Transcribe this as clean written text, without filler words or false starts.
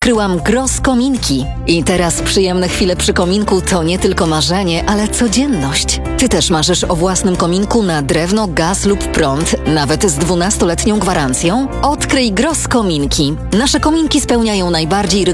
odkryłam Gross Kominki. I teraz przyjemne chwile przy kominku to nie tylko marzenie, ale codzienność. Ty też marzysz o własnym kominku na drewno, gaz lub prąd, nawet z 12-letnią gwarancją? Odkryj Gross Kominki. Nasze kominki spełniają najbardziej